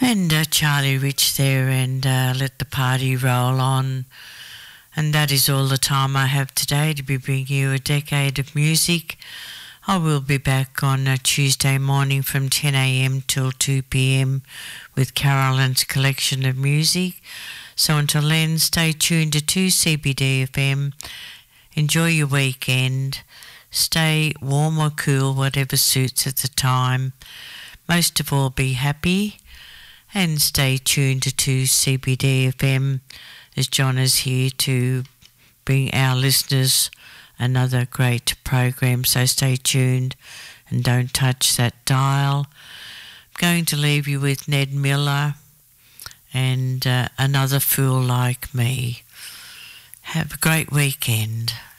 And Charlie Rich there, and let the party roll on. And that is all the time I have today to be bringing you a decade of music. I will be back on a Tuesday morning from 10 a.m. till 2 p.m. with Carolyn's collection of music. So until then, stay tuned to 2CBD FM. Enjoy your weekend. Stay warm or cool, whatever suits at the time. Most of all, be happy. And stay tuned to 2CBD FM as John is here to bring our listeners another great program. So stay tuned and don't touch that dial. I'm going to leave you with Ned Miller and Another Fool Like Me. Have a great weekend.